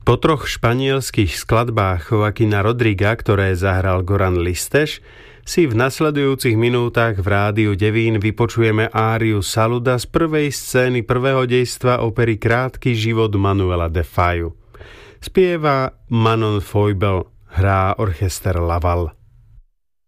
Po 3 španielských skladbách Joaquina Rodriga, ktoré zahral Goran Listeš, si v nasledujúcich minútach v Rádiu Devín vypočujeme áriu Saluda z prvej scény prvého dejstva opery Krátky život Manuela de Fayu. Spieva Manon Foibel, hrá orchester Laval.